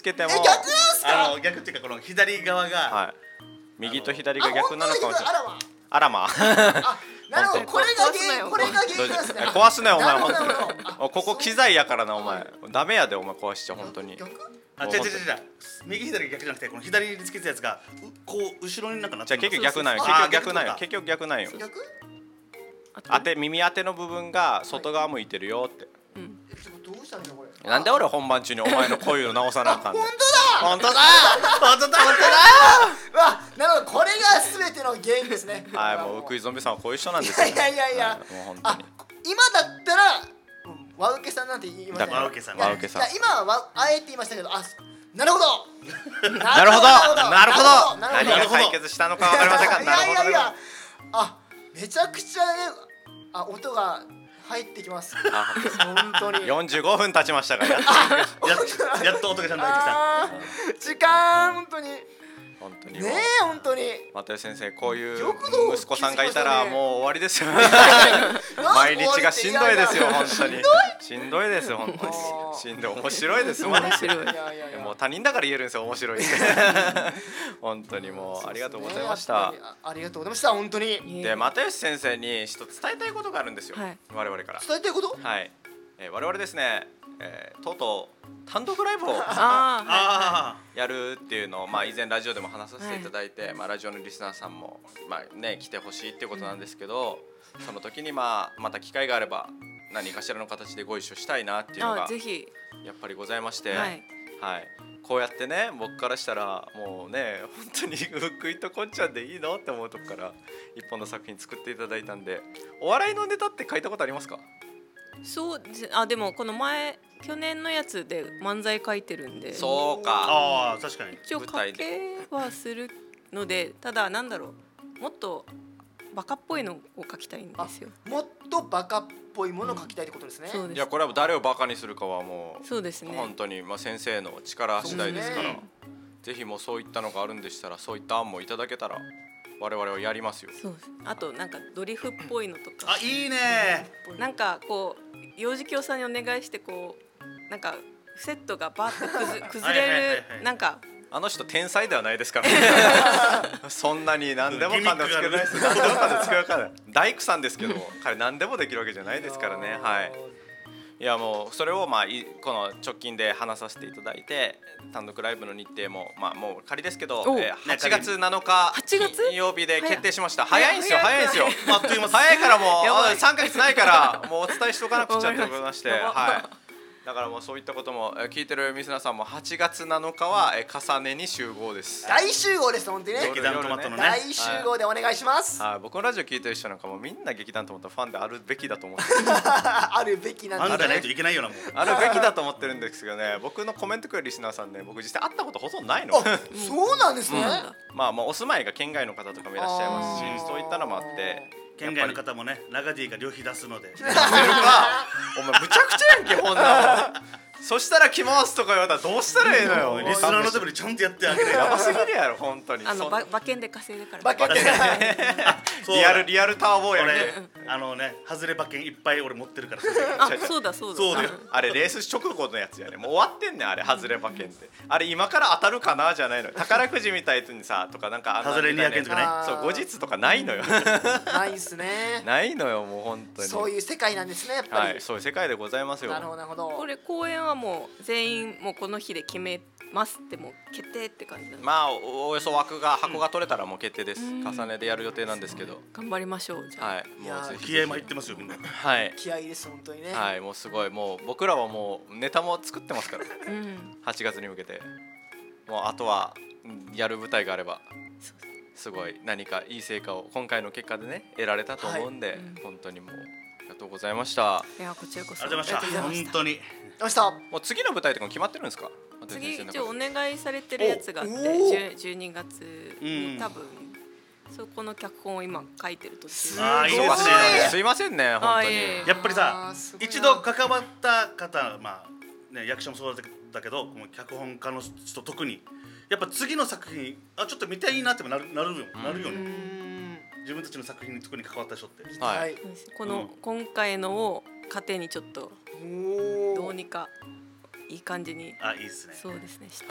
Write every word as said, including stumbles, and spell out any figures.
つけてもえ、逆なんすか？ あの逆っていうかこの左側が、 はい、右と左が逆なのかもしれない。 あらまあらまあ、なるほど、これが壊すなよ原因、これが原因なんですね。 壊すなよお前なるほど本当になるほどあおここ機材やからなお前ダメやでお前壊しちゃ本当に。 逆？ あ、違う違う違う違う、右左逆じゃなくてこの左につけたやつがうこう後ろになんかなってじゃあ結局逆なんよ。 そうそうそう結局逆なんよ。 あ結局逆なんよ。 逆？ 当て耳当ての部分が外側向いてるよって。 え、ちょっとどうしたんだこれ。 なんで俺本番中にお前のこういうの直さなあかんねん。 本当だ。 本当だ。 本当だうわ、なるほど、これがすべての原因ですね。 はい、もうウクイゾンビさんはこういう人なんですよ。 いやいやいやはいもう本当あに。、 今だったらうんワウケさんなんて言いましたね。 だからワウケさんいやワウケさんいや今はわあえて言いましたけど、あ、なるほど。 なるほどなるほどな何るほど。 が解決したのかわかりませんがいなるほどね。 やいやいや、あ、めちゃくちゃね、あ、音が入ってきます。 あ本当に。 よんじゅうごふん経ちましたからやっやっやっと音がちゃんと入ってきた。 あー時間本当にね本当にもうえ、本当に又吉先生こういうよくぞ息子さんがいたらもう終わりですよ。 なん毎日がしんどいですよいやいや本当に。しんどいですよ本当に。 あーしんどい面白いですもん。 面白い。 いやいやいや、 もう他人だから言えるんですよ面白いって。本当にもうありがとうございましたやっぱり。あありがとうございました本当に。 で又吉先生に一つ伝えたいことがあるんですよ、 はい我々から。 伝えたいこと？ はい、えー我々ですね、えーとうとう単独ライブをああ、 あやるっていうのを、まあ、以前ラジオでも話させていただいて、まあ、ラジオのリスナーさんも、まあね、来てほしいっていうことなんですけど、その時に、まあ、また機会があれば何かしらの形でご一緒したいなっていうのがあ、ぜひ。 やっぱりございまして、 はい。 はい、こうやってね僕からしたらもうね本当に福井とこっちゃんでいいのって思うとこから一本の作品作っていただいたんで、お笑いのネタって書いたことありますか？ そうです。あ、でもこの前去年のやつで漫才書いてるんで。 そうあ、 か。 ああ確かに。 一応書けはするので、ただなんだろう、もっとバカっぽいのを書きたいんですよ。 もっとバカっぽいものを書きたいってことですね。 そうです。 いやこれは誰をバカにするかはもうそうですね。 本当にまあ先生の力次第ですから、 そうですぜひもうそういったのがあるんでしたらそういった案もいただけたら我々はやりますよ。 そうです。あとなんかドリフっぽいのとか。 あ、いいね。 なんかこう幼児教さんにお願いしてこうなんかセットがバーって崩崩はいはいはいれはいるなんか。 あの人天才ではないですからね。そんなに何でもかんでもつけないです。何でもかんでもつけなかった。大工さんですけども、彼何でもできるわけじゃないですからね。はい。いやもうそれをまあいこの直近で話させていただいて、単独ライブの日程もまあもう仮ですけど、 おえーはちがつなのかはちがつ金曜日で決定しました。 早い早いんですよ早いんですよ。 あっという間。 早いからもうやばいあさんかげつないからもうお伝えしとかなくちゃって思いまして、 やばはい。だからもうそういったこともえー聞いてるリスナーさんもはちがつなのかはえー重ねに集合です。 大集合です本当にね。 劇団トマトのね。 大集合でお願いします。 はい、僕のラジオ聞いてる人なんかもみんな劇団と思ったファンであるべきだと思ってあるべきなんですあんじゃないね。 といけないよなもう。 あるべきだと思ってるんですけどね、僕のコメントくれるリスナーさんね、僕実際会ったことほとんどないの。 あ、そうなんですね。 まあまあお住まいが県外の方とかもいらっしゃいますあーし、そういったのもあって県外の方もね、ラガディが旅費出すので。 出せるかお前むちゃくちゃやんけこんなの。そしたら来ますとか言われたらどうしたらいいのよ。 リスナーのためにちゃんとやってあげる。 やばすぎるやろ本当に。 あのそんば馬券で稼いでから。 バカってそうリアルリアルターボやんけ。 俺あのね、外れ馬券いっぱい俺持ってるから。 あ、そうだそうだ。 そうだよ。 あれレース直後のやつやね。もう終わってんねんあれ外れ馬券って。あれ今から当たるかなじゃないのよ。宝くじみたいにさとかなんかあんな外れにひゃくえんとかね。 あーそう後日とかないのよ。 ないっすね。 ないのよもう本当に。 そういう世界なんですねやっぱりはい、。そういう世界でございますよ。 なるほどなるほど。 これ公演はもう全員もうこの日で決めますってもう決定って感じなんで。 まあおおよそ枠が箱が取れたらもう決定です。 うん重ねでやる予定なんですけど、 頑張りましょうじゃあ。 はい、 いやーもうぜひ気合も入ってますよみんな。 はい、 気合いです本当にね。 はい、もうすごいもう僕らはもうネタも作ってますから。 うん。 はちがつに向けて、もうあとはうんやる舞台があれば。すごい何かいい成果を今回の結果でね得られたと思うんで、 はいうん本当にもうありがとうございました。 いやこちらこそありがとうございました。本当に。 どうした？ もう次の舞台とかも決まってるんですか？ 次一応お願いされてるやつがあっておおじゅじゅうにがつに多分そこの脚本を今書いてる途中。 あーいいそうかですねすいませんね本当に。 あいえいえやっぱりあさーすごいな一度関わった方、まあね、役者もそうだけどこの脚本家の人特にやっぱ次の作品あちょっと見たいなってもなるなるよ、なるようーね。 ん。 自分たちの作品に特に関わった人ってはいはい。 この今回のを糧にちょっとおお。 どうにかいい感じにあいいですね。 そうですねし